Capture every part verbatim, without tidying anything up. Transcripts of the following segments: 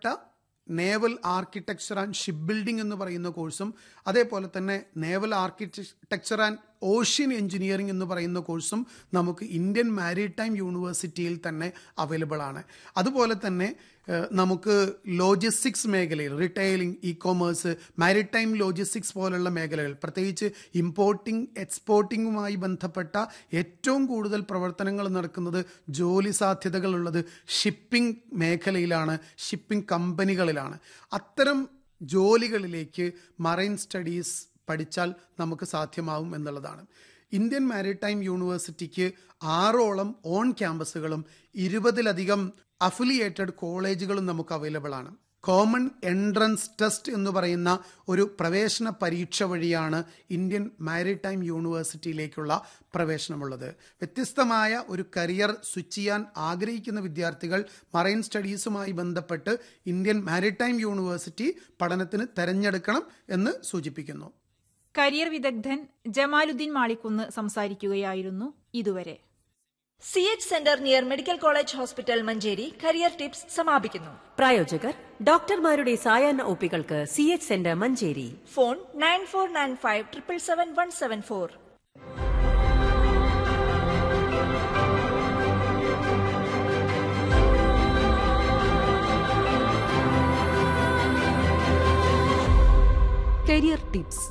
Naval architecture and ship building എന്ന് പറയുന്ന കോഴ്സും അതേപോലെ തന്നെ naval architecture and ocean engineering എന്ന് പറയുന്ന കോഴ്സും നമുക്ക് ഇന്ത്യൻ മാരിടൈം യൂണിവേഴ്സിറ്റിയിൽ തന്നെ അവൈലബിൾ ആണ്. അതുപോലെ തന്നെ നമുക്ക് ലോജിസ്റ്റിക്സ് മേഖലയിൽ റിറ്റെയിലിംഗ്, ഇ കോമേഴ്സ്, മാരിടൈം ലോജിസ്റ്റിക്സ് പോലുള്ള മേഖലകൾ, പ്രത്യേകിച്ച് ഇമ്പോർട്ടിംഗ് എക്സ്പോർട്ടിങ്ങുമായി ബന്ധപ്പെട്ട ഏറ്റവും കൂടുതൽ പ്രവർത്തനങ്ങൾ നടക്കുന്നത്, ജോലി സാധ്യതകളുള്ളത് ഷിപ്പിംഗ് മേഖലയിലാണ്, ഷിപ്പിംഗ് കമ്പനികളിലാണ്. അത്തരം ജോലികളിലേക്ക് മറൈൻ സ്റ്റഡീസ് പഠിച്ചാൽ നമുക്ക് സാധ്യമാവും എന്നുള്ളതാണ്. ഇന്ത്യൻ മാരിടൈം യൂണിവേഴ്സിറ്റിക്ക് ആറോളം ഓൺ ക്യാമ്പസുകളും ഇരുപതിലധികം അഫിലിയേറ്റഡ് കോളേജുകളും നമുക്ക് അവൈലബിൾ ആണ്. കോമൺ എൻട്രൻസ് ടെസ്റ്റ് എന്ന് പറയുന്ന ഒരു പ്രവേശന പരീക്ഷ വഴിയാണ് ഇന്ത്യൻ മാരിടൈം യൂണിവേഴ്സിറ്റിയിലേക്കുള്ള പ്രവേശനമുള്ളത്. വ്യത്യസ്തമായ ഒരു കരിയർ സ്വിച്ച് ചെയ്യാൻ ആഗ്രഹിക്കുന്ന വിദ്യാർത്ഥികൾ മറൈൻ സ്റ്റഡീസുമായി ബന്ധപ്പെട്ട് ഇന്ത്യൻ മാരിടൈം യൂണിവേഴ്സിറ്റി പഠനത്തിന് തെരഞ്ഞെടുക്കണം എന്ന് സൂചിപ്പിക്കുന്നു. കരിയർ വിദഗ്ധൻ ജമാലുദ്ദീൻ മാളിക്കുന്ന് സംസാരിക്കുകയായിരുന്നു ഇതുവരെ. C H centre near medical college hospital Manjeri career tips സമാപിക്കുന്നു. പ്രായോജകർ ഡോക്ടർമാരുടെ സായാഹ്ന ഒപികൾക്ക് C H centre Manjeri. Phone nine four nine five triple seven one seven four. Career tips.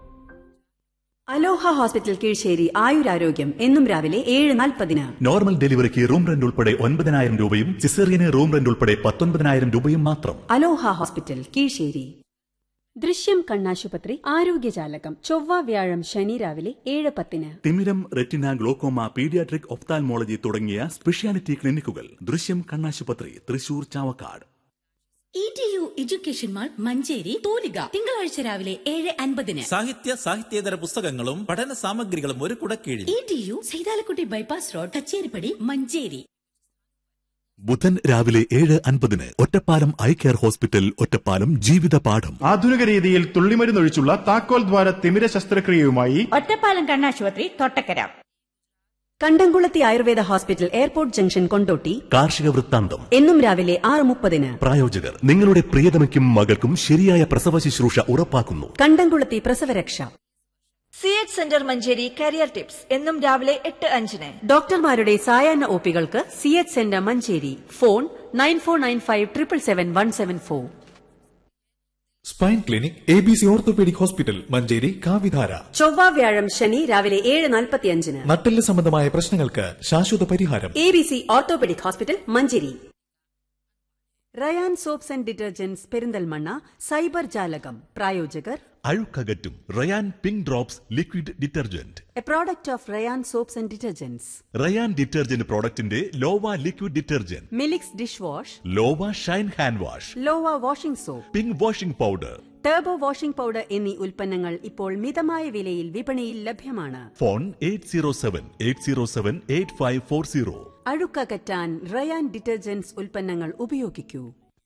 അലോഹ ഹോസ്പിറ്റൽ കീഴ്ശ്ശേരി ആയുരാരോഗ്യം എന്നും രാവിലെ ഏഴ് നാൽപ്പതിന്. നോർമൽ ഡെലിവറിക്ക് റൂം റെന്റ് ഉൾപ്പെടെ ഒൻപതിനായിരം രൂപയും സിസേറിയന് റൂം റെന്റ് ഉൾപ്പെടെ പത്തൊൻപതിനായിരം രൂപയും മാത്രം. അലോഹ ഹോസ്പിറ്റൽ കീഴ്ശ്ശേരി. ദൃശ്യം കണ്ണാശുപത്രി ആരോഗ്യജാലകം ചൊവ്വ വ്യാഴം ശനി രാവിലെ ഏഴ് പത്തിന്. തിമിരം, റെറ്റിന, ഗ്ലോക്കോമ, പീഡിയാട്രിക്, ഒഫ്താൽമോളജി തുടങ്ങിയ സ്പെഷ്യാലിറ്റി ക്ലിനിക്കുകൾ ദൃശ്യം കണ്ണാശുപത്രി, Thrissur, Chavakkad. E T U education mall Manjeri തൂലിക തിങ്കളാഴ്ച രാവിലെ ഏഴ് അൻപതിന്. സാഹിത്യ സാഹിത്യേതര പുസ്തകങ്ങളും പഠന സാമഗ്രികളും ഒരു കുടക്കീഴിൽ. E T U Saithalakutty bypass road, Kacheripadi, Manjeri. ബുധൻ രാവിലെ ഏഴ് അൻപതിന് Ottapalam eye care hospital, Ottapalam ജീവിത പാഠം. ആധുനിക രീതിയിൽ തുള്ളിമരുന്നൊഴിച്ചുള്ള താക്കോൽ ദ്വാര തിമിര ശസ്ത്രക്രിയയുമായി ഒറ്റപ്പാലം കണ്ണാശുപത്രി, തൊട്ടക്കര. കണ്ടംകുളത്തി Ayurveda hospital, airport junction, Kondotty. കാർഷിക വൃത്താന്തം എന്നും രാവിലെ ആറ് മുപ്പതിന്. പ്രായോജകർ നിങ്ങളുടെ പ്രിയതമയ്ക്കും മകൾക്കും ശരിയായ പ്രസവ ശുശ്രൂഷ ഉറപ്പാക്കുന്നു. കണ്ടംകുളത്തി പ്രസവരക്ഷ. C H centre Manjeri career tips എന്നും രാവിലെ എട്ട് അഞ്ചിന്. ഡോക്ടർമാരുടെ സായാഹ്ന ഒപികൾക്ക് C H centre Manjeri. Phone nine four nine five triple seven one seven four. Spine clinic A B C orthopaedic hospital Manjeri, കാവിധാര. ചൊവ്വ വ്യാഴം ശനി രാവിലെ ഏഴ് നാൽപ്പത്തിയഞ്ചിന്. നട്ടെല്ല് സംബന്ധമായ പ്രശ്നങ്ങൾക്ക് ശാശ്വത പരിഹാരം. A B C orthopaedic hospital Manjeri. Ryan soaps and detergents Perinthalmanna cyber ജാലകം. പ്രായോജകർ അഴുക്കകറ്റും Ryan pink drops liquid detergent, A product of Ryan soaps and detergents. Ryan detergent പ്രോഡക്റ്റിന്റെ ലോവ liquid detergent, Milix dish wash, ലോവ Shine hand wash, ലോവ washing soap, pink washing powder, turbo washing powder എന്നീ ഉൽപ്പന്നങ്ങൾ ഇപ്പോൾ മിതമായ വിലയിൽ വിപണിയിൽ ലഭ്യമാണ്. Phone eight zero seven eight zero seven eight five four zero. അഴുക്കകറ്റാൻ Ryan detergents ഉൽപ്പന്നങ്ങൾ ഉപയോഗിക്കൂ.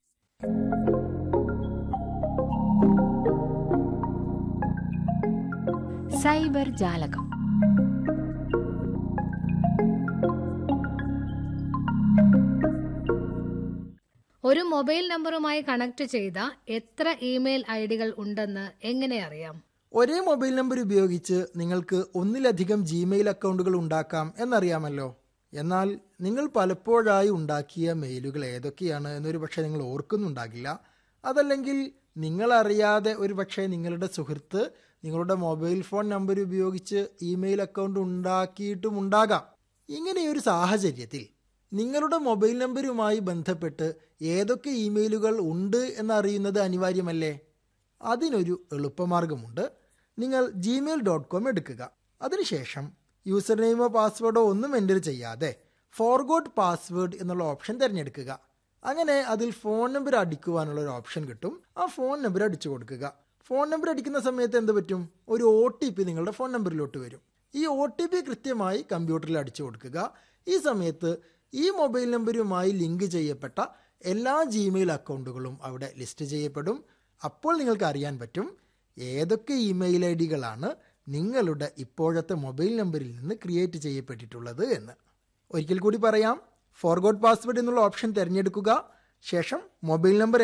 Cyber ജാലകം. ഒരു മൊബൈൽ നമ്പറുമായി കണക്ട് ചെയ്ത എത്ര ഇമെയിൽ ഐ ഡികൾ ഉണ്ടെന്ന് എങ്ങനെ അറിയാം? ഒരേ മൊബൈൽ നമ്പർ ഉപയോഗിച്ച് നിങ്ങൾക്ക് ഒന്നിലധികം ജിമെയിൽ അക്കൗണ്ടുകൾ ഉണ്ടാക്കാം എന്നറിയാമല്ലോ. എന്നാൽ നിങ്ങൾ പലപ്പോഴായി ഉണ്ടാക്കിയ മെയിലുകൾ ഏതൊക്കെയാണ് എന്നൊരു പക്ഷേ നിങ്ങൾ ഓർക്കുന്നുണ്ടാകില്ല. അതല്ലെങ്കിൽ നിങ്ങളറിയാതെ ഒരു പക്ഷേ നിങ്ങളുടെ സുഹൃത്ത് നിങ്ങളുടെ മൊബൈൽ ഫോൺ നമ്പർ ഉപയോഗിച്ച് ഇമെയിൽ അക്കൗണ്ട് ഉണ്ടാക്കിയിട്ടുമുണ്ടാകാം. ഇങ്ങനെയൊരു സാഹചര്യത്തിൽ നിങ്ങളുടെ മൊബൈൽ നമ്പരുമായി ബന്ധപ്പെട്ട് ഏതൊക്കെ ഇമെയിലുകൾ ഉണ്ട് എന്നറിയുന്നത് അനിവാര്യമല്ലേ? അതിനൊരു എളുപ്പമാർഗമുണ്ട്. നിങ്ങൾ ജിമെയിൽ ഡോട്ട് കോം എടുക്കുക. അതിനുശേഷം യൂസർ നെയിമോ പാസ്വേഡോ ഒന്നും എൻ്റർ ചെയ്യാതെ ഫോർഗോട്ട് പാസ്വേഡ് എന്നുള്ള ഓപ്ഷൻ തിരഞ്ഞെടുക്കുക. അങ്ങനെ അതിൽ ഫോൺ നമ്പർ അടിക്കുവാനുള്ള ഒരു ഓപ്ഷൻ കിട്ടും. ആ ഫോൺ നമ്പർ അടിച്ചു കൊടുക്കുക. ഫോൺ നമ്പർ അടിക്കുന്ന സമയത്ത് എന്ത് പറ്റും? ഒരു ഒ ടി പി നിങ്ങളുടെ ഫോൺ നമ്പറിലോട്ട് വരും. ഈ ഒ ടി പി കൃത്യമായി കമ്പ്യൂട്ടറിൽ അടിച്ചു കൊടുക്കുക. ഈ സമയത്ത് ഈ മൊബൈൽ നമ്പരുമായി ലിങ്ക് ചെയ്യപ്പെട്ട എല്ലാ ജിമെയിൽ അക്കൗണ്ടുകളും അവിടെ ലിസ്റ്റ് ചെയ്യപ്പെടും. അപ്പോൾ നിങ്ങൾക്ക് അറിയാൻ പറ്റും ഏതൊക്കെ ഇമെയിൽ ഐ ഡികളാണ് നിങ്ങളുടെ ഇപ്പോഴത്തെ മൊബൈൽ നമ്പറിൽ നിന്ന് ക്രിയേറ്റ് ചെയ്യപ്പെട്ടിട്ടുള്ളത് എന്ന്. ഒരിക്കൽ കൂടി പറയാം, ഫോർഗോട്ട് പാസ്വേഡ് എന്നുള്ള ഓപ്ഷൻ തിരഞ്ഞെടുക്കുക. ശേഷം മൊബൈൽ നമ്പർ